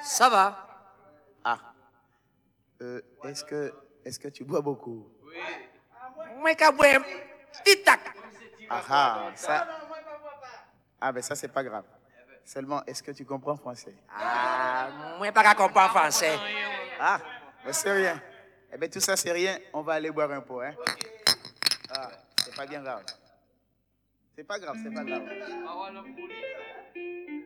Ça va. Ah. Est-ce que tu bois beaucoup? Moi, je bois un petit tac. Ah ah, ça. Ah ben ça c'est pas grave. Seulement, est-ce que tu comprends français? Ah, moi, pas comprendre français. Ah, ben c'est rien. Eh bien tout ça c'est rien, on va aller boire un pot, hein? Ah, c'est pas bien grave. C'est pas grave, c'est pas grave.